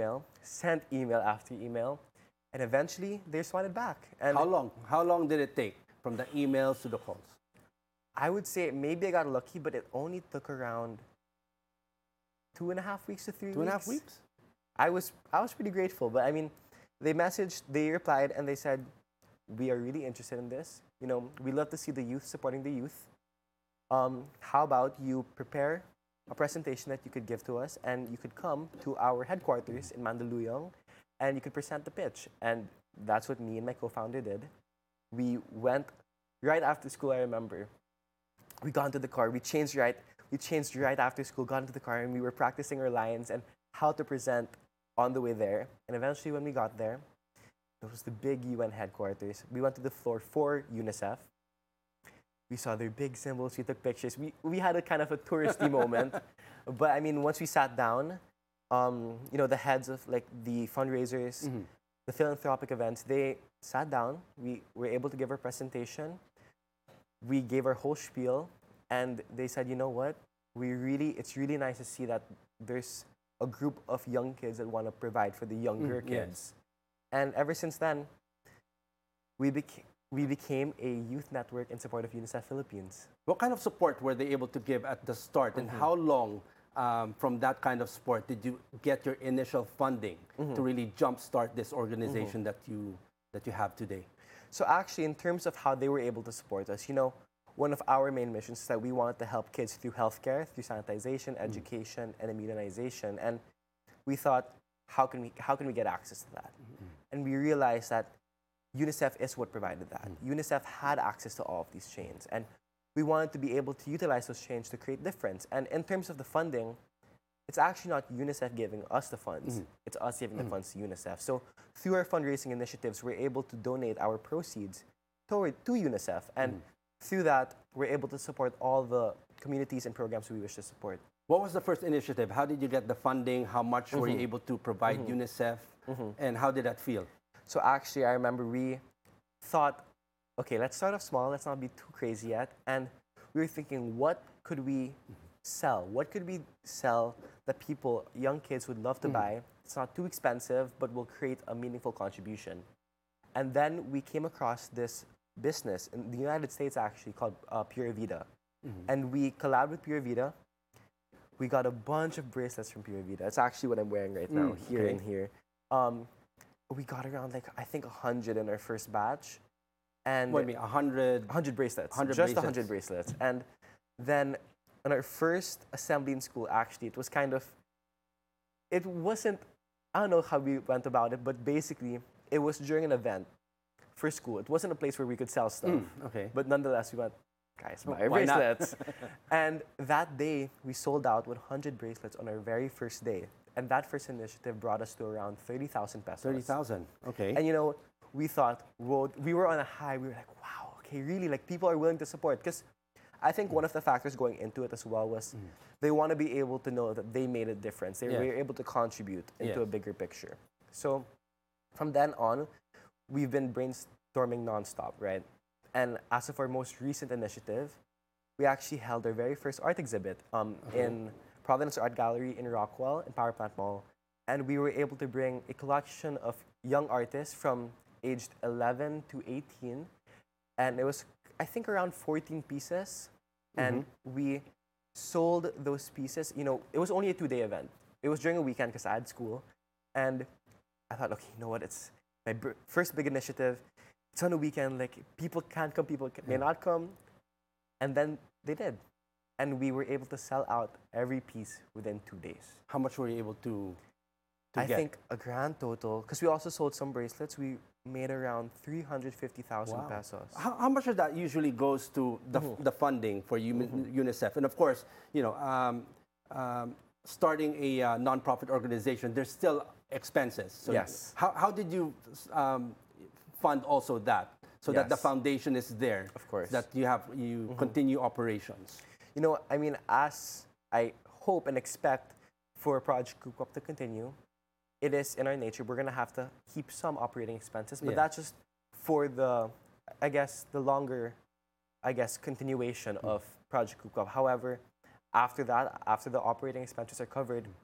email, sent email after email, and eventually they responded back. And How long? How long did it take from the emails to the calls? I would say maybe I got lucky, but it only took around 2.5 weeks to 3 weeks. 2.5 weeks? I was pretty grateful, but I mean, they replied, and they said, "We are really interested in this. You know, we love to see the youth supporting the youth. How about you prepare a presentation that you could give to us, and you could come to our headquarters in Mandaluyong, and you could present the pitch." And that's what me and my co-founder did. We went right after school. I remember we got into the car. We changed right after school. Got into the car, and we were practicing our lines and how to present on the way there. And eventually, when we got there, it was the big UN headquarters. We went to the floor for UNICEF. We saw their big symbols. We took pictures. We had a kind of a touristy moment. But I mean, once we sat down, the heads of like the fundraisers, the philanthropic events, they sat down. We were able to give our presentation. We gave our whole spiel, and they said, "You know what? It's really nice to see that there's a group of young kids that want to provide for the younger kids." And ever since then, we became a youth network in support of UNICEF Philippines. What kind of support were they able to give at the start, and how long from that kind of support did you get your initial funding to really jumpstart this organization that you have today? So actually, in terms of how they were able to support us, one of our main missions is that we wanted to help kids through healthcare, through sanitization, education, and immunization. And we thought, how can we get access to that? And we realized that UNICEF is what provided that. UNICEF had access to all of these chains, and we wanted to be able to utilize those chains to create difference. And in terms of the funding, it's actually not UNICEF giving us the funds. It's us giving the funds to UNICEF. So through our fundraising initiatives, we're able to donate our proceeds to UNICEF. And through that, we're able to support all the communities and programs we wish to support. What was the first initiative? How did you get the funding? How much were you able to provide UNICEF? And how did that feel? So actually, I remember we thought, okay, let's start off small. Let's not be too crazy yet. And we were thinking, what could we sell? What could we sell that young kids would love to buy? It's not too expensive, but will create a meaningful contribution. And then we came across this business in the United States, actually, called Pure Vida. And we collabed with Pure Vida. We got a bunch of bracelets from Pure Vida. It's actually what I'm wearing right now, here and here. We got around, I think 100 in our first batch. And what do you mean, 100? 100 bracelets. 100 just bracelets. 100 bracelets. And then on our first assembly in school, actually, it wasn't, I don't know how we went about it, but basically, it was during an event for school. It wasn't a place where we could sell stuff. But nonetheless, we went, guys, buy our bracelets. And that day, we sold out 100 bracelets on our very first day. And that first initiative brought us to around 30,000 pesos. 30,000, okay. And we thought, we were on a high. We were like, wow, okay, really, people are willing to support. Because I think one of the factors going into it as well was they want to be able to know that they made a difference. They were able to contribute into a bigger picture. So from then on, we've been brainstorming nonstop, right? And as of our most recent initiative, we actually held our very first art exhibit in Providence Art Gallery in Rockwell, in Power Plant Mall. And we were able to bring a collection of young artists from aged 11 to 18. And it was, I think, around 14 pieces. And we sold those pieces. It was only a 2-day event. It was during a weekend because I had school. And I thought, okay, you know what? It's my first big initiative. It's on a weekend. People can't come, people may not come. And then they did. And we were able to sell out every piece within 2 days. How much were you able to I think a grand total, because we also sold some bracelets, we made around 350,000 pesos. How much of that usually goes to the funding for UNICEF? And of course, starting a nonprofit organization, there's still expenses. So yes. How did you fund also that? So that the foundation is there. Of course. That you continue operations. As I hope and expect for Project Coop to continue, it is in our nature, we're going to have to keep some operating expenses, but that's just for the longer, continuation of Project Coop. However, after that, after the operating expenses are covered,